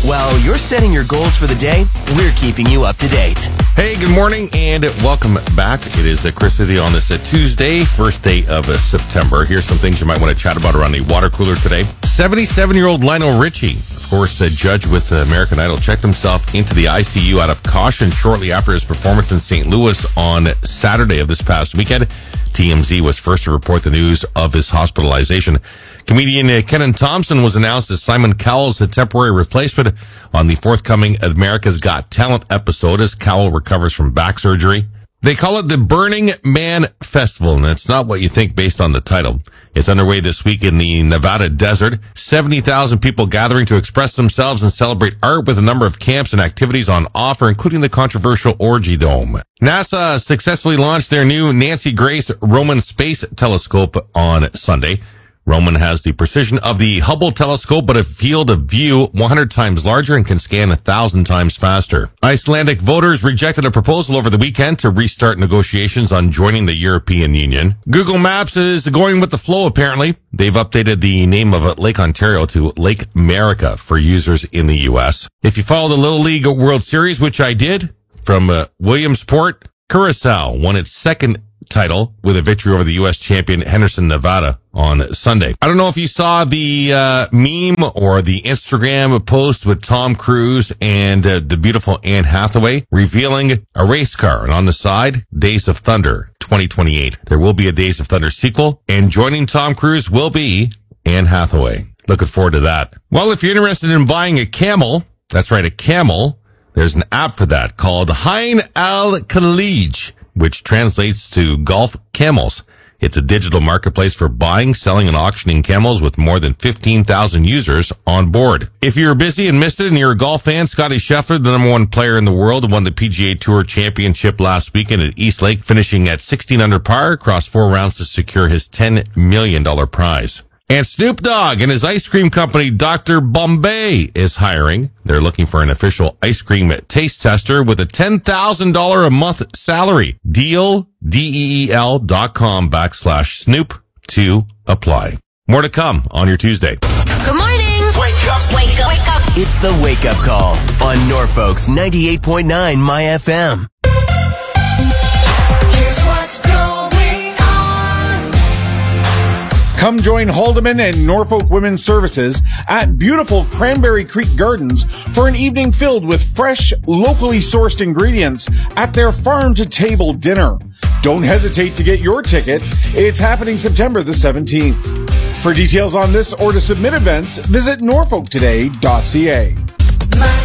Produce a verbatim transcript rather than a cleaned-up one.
While you're setting your goals for the day, we're keeping you up to date. Hey, good morning and welcome back. It is uh, Chris with you on this uh, Tuesday, first day of uh, September. Here's some things you might want to chat about around the water cooler today. seventy-seven-year-old Lionel Richie, of course, a judge with uh, American Idol, checked himself into the I C U out of caution shortly after his performance in Saint Louis on Saturday of this past weekend. T M Z was first to report the news of his hospitalization. Comedian uh, Kenan Thompson was announced as Simon Cowell's temporary replacement on the forthcoming America's Got Talent episode as Cowell recovers from back surgery. They call it the Burning Man Festival, and it's not what you think based on the title. It's underway this week in the Nevada desert. seventy thousand people gathering to express themselves and celebrate art with a number of camps and activities on offer, including the controversial Orgy Dome. NASA successfully launched their new Nancy Grace Roman Space Telescope on Sunday. Roman has the precision of the Hubble telescope, but a field of view one hundred times larger and can scan one thousand times faster. Icelandic voters rejected a proposal over the weekend to restart negotiations on joining the European Union. Google Maps is going with the flow, apparently. They've updated the name of Lake Ontario to Lake America for users in the U S. If you follow the Little League World Series, which I did, from uh, Williamsport, Curacao won its second title with a victory over the U S champion Henderson, Nevada on Sunday. I don't know if you saw the uh, meme or the Instagram post with Tom Cruise and uh, the beautiful Anne Hathaway revealing a race car, and on the side, Days of Thunder twenty twenty-eight. There will be a Days of Thunder sequel, and joining Tom Cruise will be Anne Hathaway. Looking forward to that. Well, if you're interested in buying a camel, that's right, a camel, there's an app for that called Hain Al Khalij, which translates to Golf Camels. It's a digital marketplace for buying, selling, and auctioning camels with more than fifteen thousand users on board. If you're busy and missed it and you're a golf fan, Scottie Scheffler, the number one player in the world, won the P G A Tour Championship last weekend at East Lake, finishing at sixteen under par across four rounds to secure his ten million dollars prize. And Snoop Dogg and his ice cream company, Doctor Bombay, is hiring. They're looking for an official ice cream taste tester with a ten thousand dollars a month salary. Deal, D-E-E-L dot com backslash Snoop to apply. More to come on your Tuesday. Good morning. Wake up. Wake up. Wake up. It's the Wake Up Call on Norfolk's ninety-eight point nine My F M. Here's what's going on. Come join Haldeman and Norfolk Women's Services at beautiful Cranberry Creek Gardens for an evening filled with fresh, locally sourced ingredients at their farm-to-table dinner. Don't hesitate to get your ticket. It's happening September the seventeenth. For details on this or to submit events, visit norfolk today dot c a.